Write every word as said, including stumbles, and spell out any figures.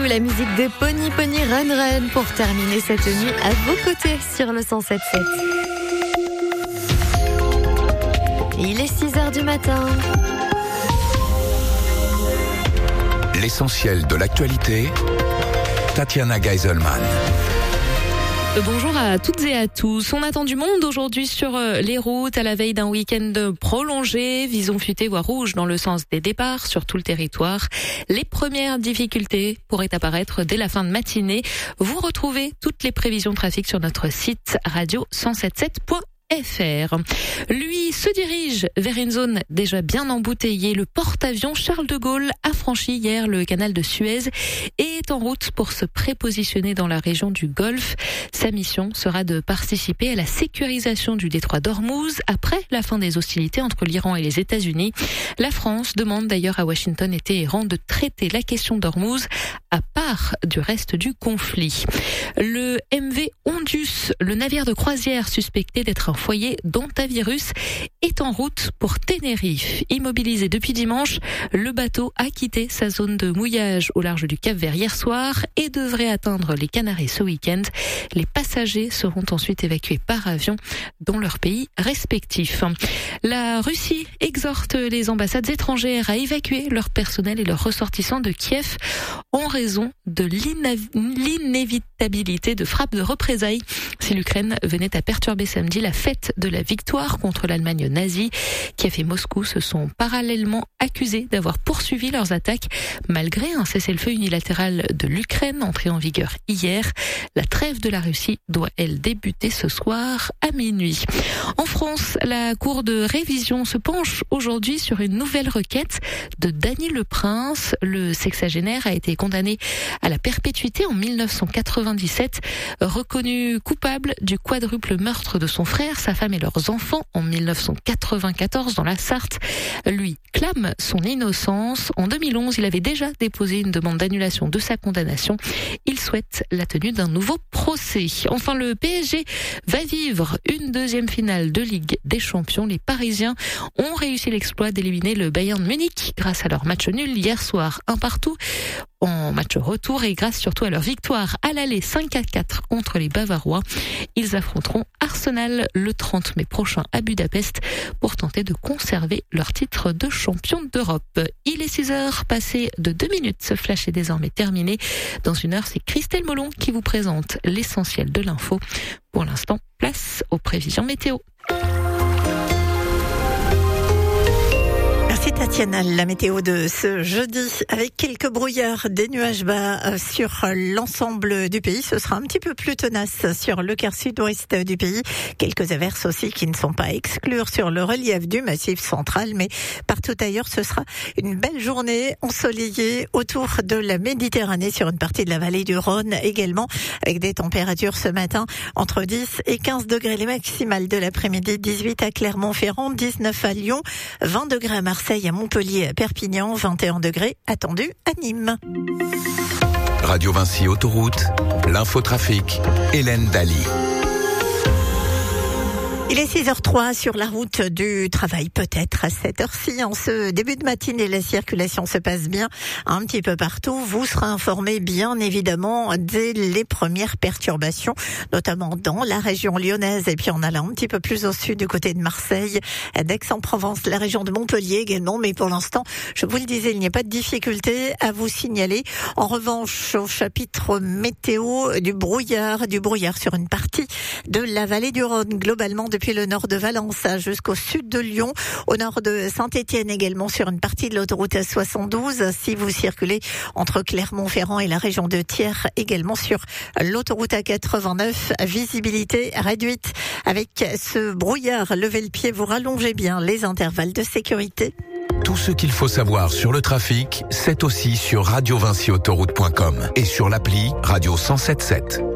la musique de Pony Pony Run Run pour terminer cette nuit à vos côtés sur le cent sept sept. Il est six heures du matin. L'essentiel de l'actualité, Tatiana Geiselman. Bonjour à toutes et à tous. On attend du monde aujourd'hui sur les routes à la veille d'un week-end prolongé. Vision futée voie rouge dans le sens des départs sur tout le territoire. Les premières difficultés pourraient apparaître dès la fin de matinée. Vous retrouvez toutes les prévisions de trafic sur notre site radio cent soixante-dix-sept point F R. Lui se dirige vers une zone déjà bien embouteillée. Le porte-avions Charles de Gaulle a franchi hier le canal de Suez et est en route pour se prépositionner dans la région du Golfe. Sa mission sera de participer à la sécurisation du détroit d'Ormuz après la fin des hostilités entre l'Iran et les États-Unis. La France demande d'ailleurs à Washington et Téhéran de traiter la question d'Ormuz à part du reste du conflit. Le M V Ondus, le navire de croisière suspecté d'être un foyer d'hantavirus, est en route pour Tenerife. Immobilisé depuis dimanche, le bateau a quitté sa zone de mouillage au large du Cap-Vert hier soir et devrait atteindre les Canaries ce week-end. Les passagers seront ensuite évacués par avion dans leur pays respectifs. La Russie exhorte les ambassades étrangères à évacuer leur personnel et leurs ressortissants de Kiev en raison de l'inévitabilité de frappes de représailles si l'Ukraine venait à perturber samedi la fête de la victoire contre l'Allemagne nazie. Kiev et Moscou se sont parallèlement accusés d'avoir poursuivi leurs attaques malgré un cessez-le-feu unilatéral de l'Ukraine entré en vigueur hier. La trêve de la Russie doit, elle, débuter ce soir à minuit. En France, la Cour de révision se penche aujourd'hui sur une nouvelle requête de Dany Le Prince. Le sexagénaire a été condamné à la perpétuité en mille neuf cent quatre-vingt-dix-sept, reconnu coupable du quadruple meurtre de son frère, sa femme et leurs enfants en mille neuf cent quatre-vingt-quatorze dans la Sarthe. Lui clame son innocence. En deux mille onze, il avait déjà déposé une demande d'annulation de sa condamnation. Il souhaite la tenue d'un nouveau procès. Enfin, le P S G va vivre une deuxième finale de Ligue des Champions. Les Parisiens ont réussi l'exploit d'éliminer le Bayern de Munich grâce à leur match nul hier soir, un partout en match retour et grâce surtout à leur victoire à l'aller cinq à quatre contre les Bavarois. Ils affronteront Arsenal le trente mai prochain à Budapest pour tenter de conserver leur titre de champion d'Europe. Il est six heures passées de deux minutes. Ce flash est désormais terminé. Dans une heure, c'est Christelle Molon qui vous présente l'essentiel de l'info. Pour l'instant, place aux prévisions météo. Merci Tatiana. La météo de ce jeudi avec quelques brouillards, des nuages bas sur l'ensemble du pays. Ce sera un petit peu plus tenace sur le quart sud-ouest du pays. Quelques averses aussi qui ne sont pas à exclure sur le relief du massif central, mais partout ailleurs ce sera une belle journée ensoleillée autour de la Méditerranée sur une partie de la vallée du Rhône également, avec des températures ce matin entre dix et quinze degrés les maximales de l'après-midi, dix-huit à Clermont-Ferrand, dix-neuf à Lyon, vingt degrés à Marseille, à Montpellier, à Perpignan, vingt et un degrés attendus à Nîmes. Radio Vinci Autoroute, l'infotrafic, Hélène Daly. Il est six heures trois sur la route du travail, peut-être à cette heure-ci. En ce début de matinée, la circulation se passe bien un petit peu partout. Vous serez informés, bien évidemment, dès les premières perturbations, notamment dans la région lyonnaise. Et puis, on allant un petit peu plus au sud, du côté de Marseille, d'Aix-en-Provence, la région de Montpellier également. Mais pour l'instant, je vous le disais, il n'y a pas de difficulté à vous signaler. En revanche, au chapitre météo, du brouillard, du brouillard sur une partie de la vallée du Rhône, globalement de depuis le nord de Valence jusqu'au sud de Lyon, au nord de Saint-Étienne également sur une partie de l'autoroute A soixante-douze. Si vous circulez entre Clermont-Ferrand et la région de Thiers, également sur l'autoroute A quatre-vingt-neuf, visibilité réduite. Avec ce brouillard, levez le pied, vous rallongez bien les intervalles de sécurité. Tout ce qu'il faut savoir sur le trafic, c'est aussi sur radio vinci autoroute point com et sur l'appli Radio cent soixante-dix-sept.